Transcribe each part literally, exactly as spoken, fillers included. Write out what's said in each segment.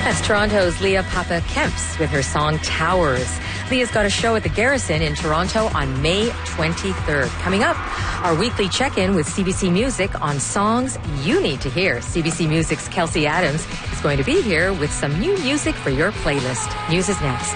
That's Toronto's Leah Papa Kemps with her song Towers. Leah's got a show at the Garrison in Toronto on May twenty-third. Coming up, our weekly check-in with C B C Music on songs you need to hear. C B C Music's Kelsey Adams is going to be here with some new music for your playlist. News is next.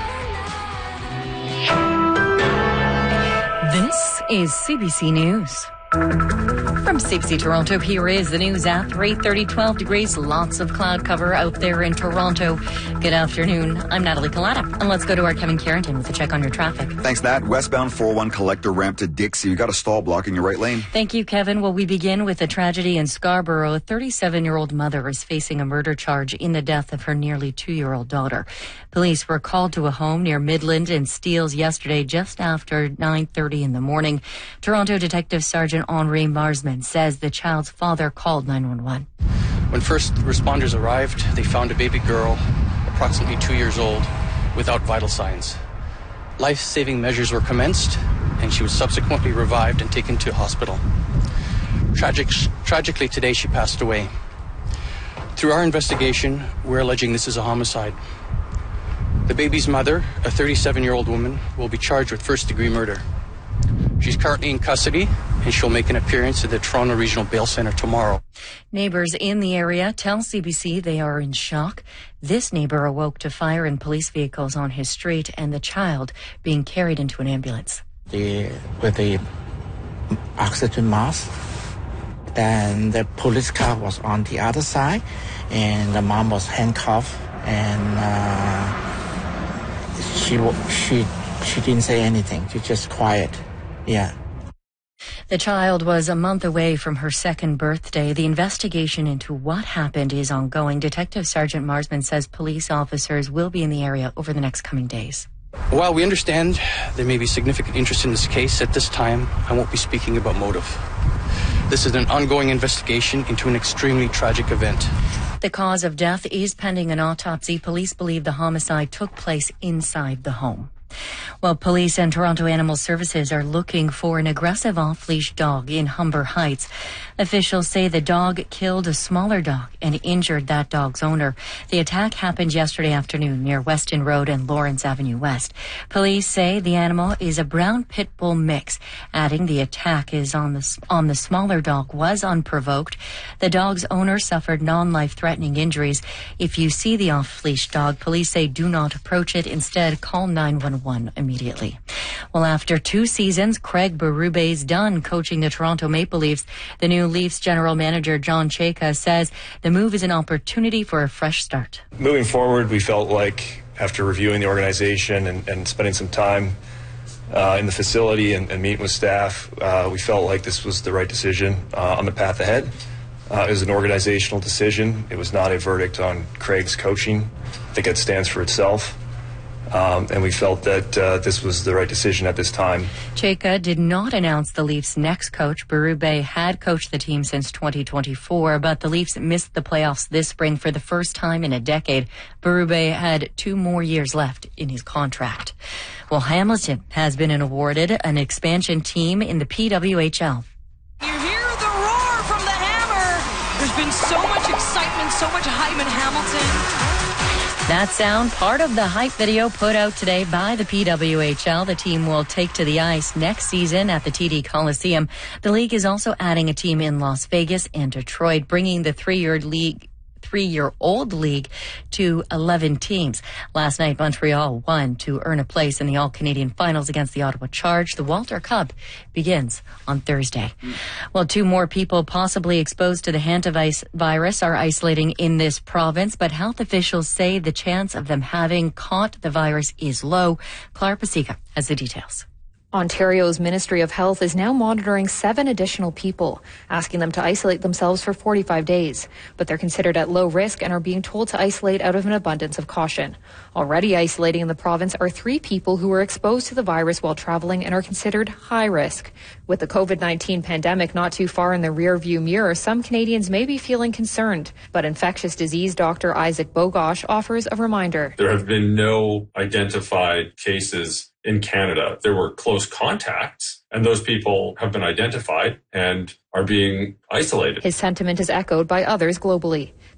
This is C B C News. From C B C Toronto, here is the news at three thirty, twelve degrees. Lots of cloud cover out there in Toronto. Good afternoon. I'm Natalie Collada. And let's go to our Kevin Carrington with a check on your traffic. Thanks, Nat. Westbound four oh one collector ramp to Dixie. You got a stall blocking your right lane. Thank you, Kevin. Well, we begin with a tragedy in Scarborough. A thirty-seven-year-old mother is facing a murder charge in the death of her nearly two-year-old daughter. Police were called to a home near Midland and Steeles yesterday just after nine thirty in the morning. Toronto Detective Sergeant Henri Marsman says the child's father called nine one one. When first responders arrived, they found a baby girl, approximately two years old, without vital signs. Life-saving measures were commenced, and she was subsequently revived and taken to hospital. Tragic, tragically, today she passed away. Through our investigation, we're alleging this is a homicide. The baby's mother, a thirty-seven-year-old woman, will be charged with first-degree murder. She's currently in custody, and she'll make an appearance at the Toronto Regional Bail Centre tomorrow. Neighbours in the area tell C B C they are in shock. This neighbour awoke to fire in police vehicles on his street and the child being carried into an ambulance. The, with the oxygen mask, then the police car was on the other side, and the mom was handcuffed, and uh, she she she didn't say anything. She just quiet. Yeah. The child was a month away from her second birthday. The investigation into what happened is ongoing. Detective Sergeant Marsman says police officers will be in the area over the next coming days. While we understand there may be significant interest in this case, at this time, I won't be speaking about motive. This is an ongoing investigation into an extremely tragic event. The cause of death is pending an autopsy. Police believe the homicide took place inside the home. Well, police and Toronto Animal Services are looking for an aggressive off-leash dog in Humber Heights. Officials say the dog killed a smaller dog and injured that dog's owner. The attack happened yesterday afternoon near Weston Road and Lawrence Avenue West. Police say the animal is a brown pit bull mix, adding the attack is on the on the smaller dog was unprovoked. The dog's owner suffered non-life-threatening injuries. If you see the off-leash dog, police say do not approach it. Instead, call nine one one immediately. Well, after two seasons, Craig Berube's done coaching the Toronto Maple Leafs. The new Leafs general manager John Chayka says the move is an opportunity for a fresh start. Moving forward, we felt like after reviewing the organization and, and spending some time uh, in the facility and, and meeting with staff, uh, we felt like this was the right decision uh, on the path ahead. Uh, it was an organizational decision. It was not a verdict on Craig's coaching. I think it stands for itself. Um, and we felt that uh, this was the right decision at this time. Chayka did not announce the Leafs' next coach. Berube had coached the team since twenty twenty-four, but the Leafs missed the playoffs this spring for the first time in a decade. Berube had two more years left in his contract. Well, Hamilton has been awarded an expansion team in the P W H L. You hear the roar from the Hammer. There's been so much excitement, so much hype in Hamilton. That sound, part of the hype video put out today by the P W H L. The team will take to the ice next season at the T D Coliseum. The league is also adding a team in Las Vegas and Detroit, bringing the three-year league three-year-old league to eleven teams. Last night, Montreal won to earn a place in the All-Canadian Finals against the Ottawa Charge. The Walter Cup begins on Thursday. Well, two more people possibly exposed to the hantavirus are isolating in this province, but health officials say the chance of them having caught the virus is low. Clara Pasica has the details. Ontario's Ministry of Health is now monitoring seven additional people, asking them to isolate themselves for forty-five days. But they're considered at low risk and are being told to isolate out of an abundance of caution. Already isolating in the province are three people who were exposed to the virus while traveling and are considered high risk. With the COVID nineteen pandemic not too far in the rearview mirror, some Canadians may be feeling concerned. But infectious disease doctor Isaac Bogosh offers a reminder. There have been no identified cases in Canada. There were close contacts, and those people have been identified and are being isolated. His sentiment is echoed by others globally.